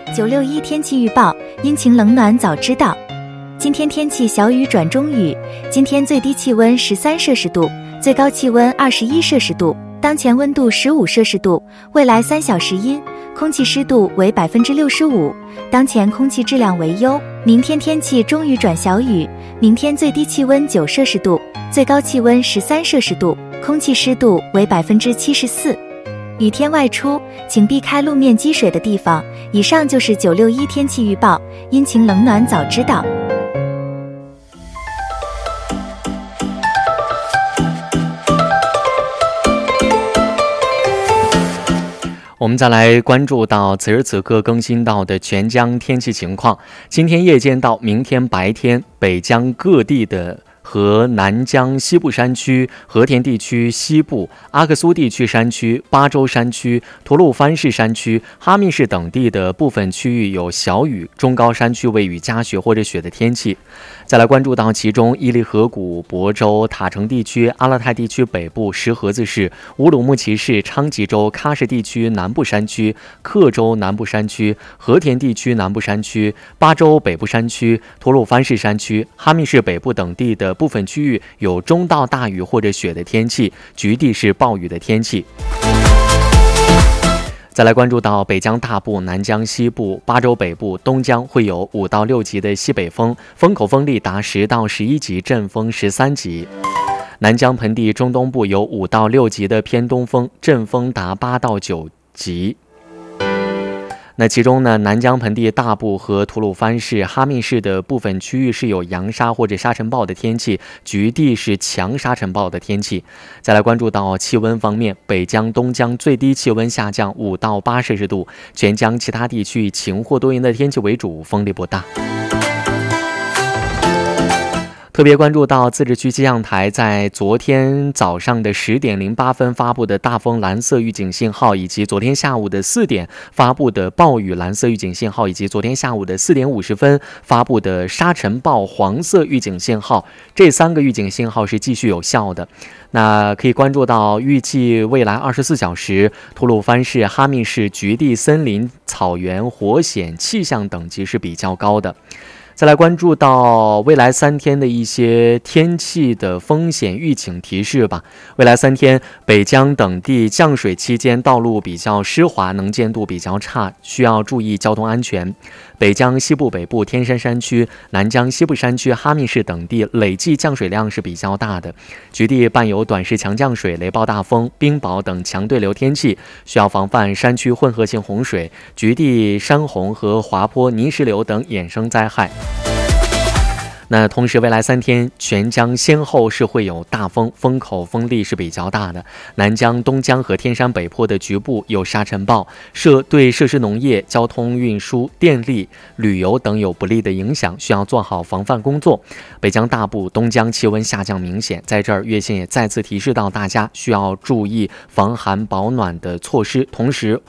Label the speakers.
Speaker 1: 961天气预报，阴晴冷暖早知道。今天天气小雨转中雨，今天最低气温13摄氏度，最高气温21摄氏度，当前温度15摄氏度，未来3小时阴，空气湿度为65%，当前空气质量为优。明天天气中雨转小雨，明天最低气温9摄氏度，最高气温13摄氏度，空气湿度为74%。雨天外出，请避开路面积水的地方。以上就是961天气预报，阴晴冷暖早知道。
Speaker 2: 我们再来关注到此时此刻更新到的全江天气情况。今天夜间到明天白天，北江各地的和南江西部山区、和田地区西部、阿克苏地区山区、巴州山区、吐鲁番市山区、哈密市等地的部分区域有小雨，中高山区为雨夹雪或者雪的天气。再来关注到其中伊犁河谷、亳州、塔城地区、阿勒泰地区北部、石河子市、乌鲁木齐市、昌吉州、喀什地区南部山区、克州南部山区、和田地区南部山区、巴州北部山区、吐鲁番市山区、哈密市北部等地的部分区域有中到大雨或者雪的天气，局地是暴雨的天气。再来关注到北江大部、南江西部、巴州北部、东江会有5到6级的西北风，风口风力达10到11级，阵风13级。南江盆地中东部有5到6级的偏东风，阵风达8到9级。那其中呢，南江盆地大部和吐鲁番市、哈密市的部分区域是有扬沙或者沙尘暴的天气，局地是强沙尘暴的天气。再来关注到气温方面，北江、东江最低气温下降5到8摄氏度，全江其他地区以晴或多云的天气为主，风力不大。特别关注到自治区气象台在昨天早上的10点08分发布的大风蓝色预警信号，以及昨天下午的4点发布的暴雨蓝色预警信号，以及昨天下午的4点50分发布的沙尘暴黄色预警信号，这3个预警信号是继续有效的。那可以关注到预计未来24小时吐鲁番市、哈密市局地森林、草原、火险气象等级是比较高的。再来关注到未来3天的一些天气的风险预警提示吧。未来3天，北江等地降水期间道路比较湿滑，能见度比较差，需要注意交通安全。北江西部北部、天山山区、南江西部山区、哈密市等地累计降水量是比较大的，局地伴有短时强降水、雷暴大风、冰雹等强对流天气，需要防范山区混合性洪水、局地山洪和滑坡、泥石流等衍生灾害。那同时未来3天全江先后是会有大风，风口风力是比较大的，南江、东江和天山北坡的局部有沙尘暴，对设施农业、交通运输、电力、旅游等有不利的影响，需要做好防范工作。北江大部、东江气温下降明显，在这儿月线也再次提示到大家需要注意防寒保暖的措施，同时